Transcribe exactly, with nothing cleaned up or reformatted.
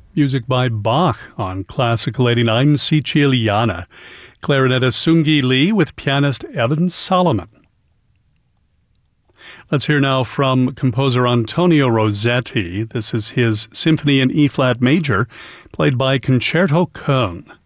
Music by Bach on Classical eighty-nine, Siciliana. Clarinetist Seung-gi Lee with pianist Evan Solomon. Let's hear now from composer Antonio Rossetti. This is his Symphony in E-flat major, played by Concerto Köln.